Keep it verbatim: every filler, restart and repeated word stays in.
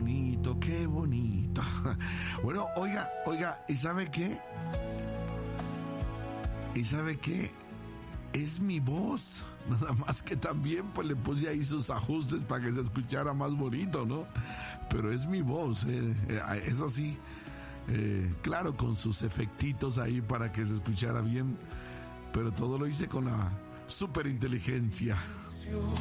bonito, qué bonito. Bueno, oiga, oiga, ¿y sabe qué? ¿Y sabe qué? Es mi voz. Nada más que también pues le puse ahí sus ajustes para que se escuchara más bonito, ¿no? Pero es mi voz, eh. Es así. Eh, claro, con sus efectitos ahí para que se escuchara bien. Pero todo lo hice con la superinteligencia.